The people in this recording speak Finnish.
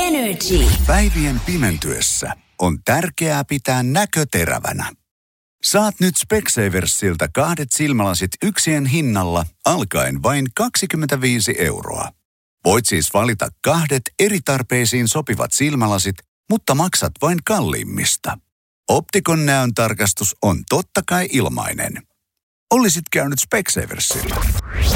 Energy. Päivien pimentyessä on tärkeää pitää näkö terävänä. Saat nyt Specsaversilta 2 silmälasit yksien hinnalla alkaen vain 25 €. Voit siis valita 2 eri tarpeisiin sopivat silmälasit, mutta maksat vain kalliimmista. Optikon näön tarkastus on totta kai ilmainen. Olisit käynyt Specsaversilla.